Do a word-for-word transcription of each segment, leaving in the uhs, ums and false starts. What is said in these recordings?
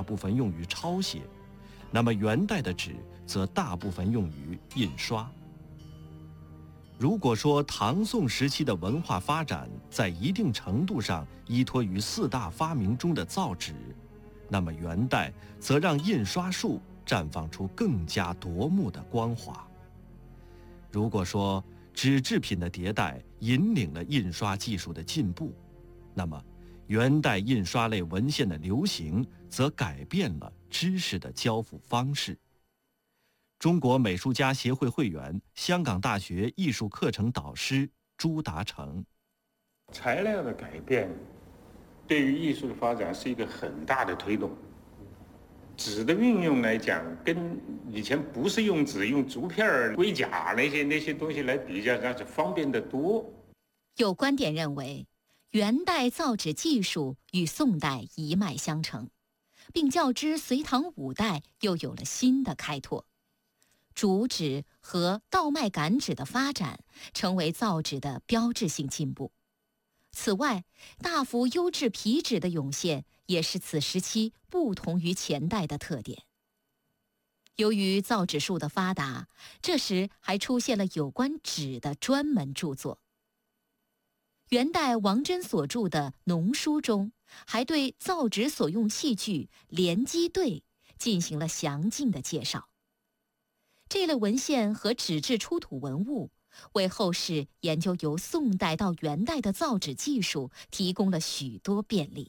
部分用于抄写，那么元代的纸则大部分用于印刷。如果说唐宋时期的文化发展在一定程度上依托于四大发明中的造纸，那么元代则让印刷术绽放出更加夺目的光华。如果说纸制品的迭代引领了印刷技术的进步，那么元代印刷类文献的流行则改变了知识的交付方式。中国美术家协会会员、香港大学艺术课程导师朱达成： 材料的改变对于艺术的发展是一个很大的推动。纸的运用来讲，跟以前不是用纸，用竹片、龟甲那些那些东西来比较，那是方便得多。 有观点认为，元代造纸技术与宋代一脉相承，并较之隋唐五代又有了新的开拓。竹纸和稻麦秆纸的发展成为造纸的标志性进步。此外，大幅优质皮纸的涌现也是此时期不同于前代的特点。由于造纸术的发达，这时还出现了有关纸的专门著作。元代王祯所著的《农书》中，还对造纸所用器具连击对进行了详尽的介绍。这类文献和纸质出土文物，为后世研究由宋代到元代的造纸技术提供了许多便利。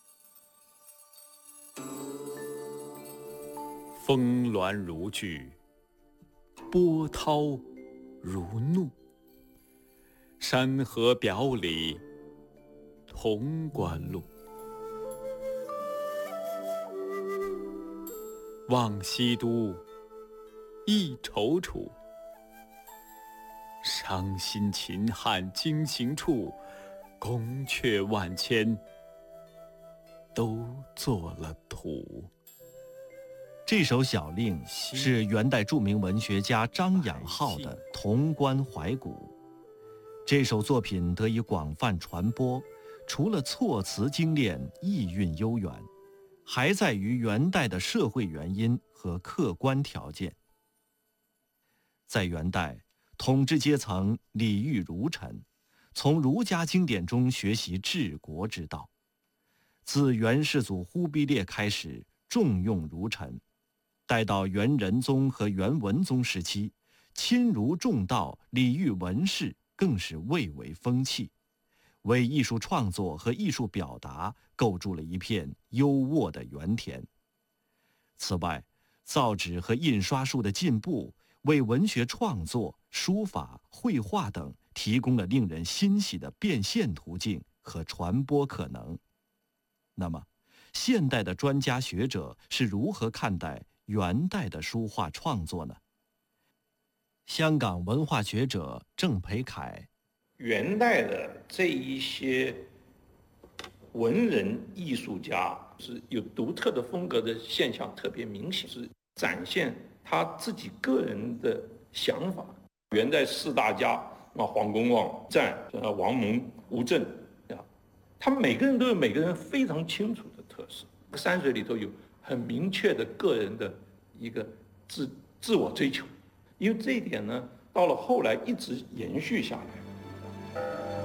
峰峦如聚，波涛如怒，山河表里潼关路。望西都，忆踌躇，伤心秦汉经行处，宫阙万千都做了土。 这首小令是元代著名文学家张养浩的《潼关怀古》。这首作品得以广泛传播，除了措辞精炼、意蕴悠远，还在于元代的社会原因和客观条件。在元代，统治阶层礼遇儒臣，从儒家经典中学习治国之道。自元世祖忽必烈开始重用儒臣，待到元仁宗和元文宗时期，亲儒重道、礼遇文士更是蔚为风气，为艺术创作和艺术表达构筑了一片优渥的园田。此外，造纸和印刷术的进步，为文学创作、书法、绘画等提供了令人欣喜的变现途径和传播可能。那么，现代的专家学者是如何看待元代的书画创作呢？香港文化学者郑培凯： 元代的这一些文人艺术家是有独特的风格的现象特别明显，是展现他自己个人的想法。元代四大家啊，黄公望、湛、王蒙、吴镇啊，他们每个人都有每个人非常清楚的特色。山水里头有很明确的个人的一个自自我追求，因为这一点呢，到了后来一直延续下来。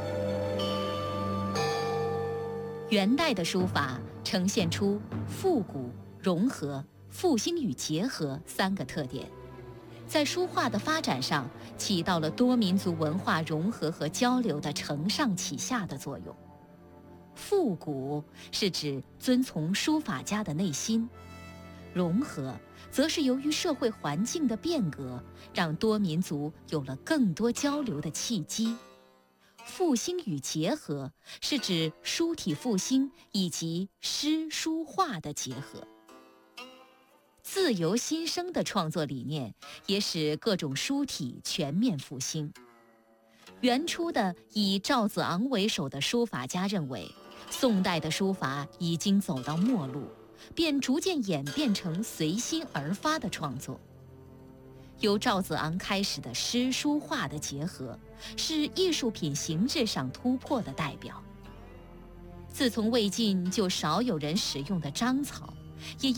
元代的书法呈现出复古、融合、复兴与结合三个特点，在书画的发展上起到了多民族文化融合和交流的承上启下的作用。复古是指遵从书法家的内心，融合则是由于社会环境的变革，让多民族有了更多交流的契机。复兴与结合是指书体复兴以及诗书画的结合。自由新生的创作理念也使各种书体全面复兴。元初的以赵子昂为首的书法家认为，宋代的书法已经走到末路，便逐渐演变成随心而发的创作。由赵子昂开始的诗书画的结合，是艺术品形制上突破的代表。自从魏晋就少有人使用的章草，也因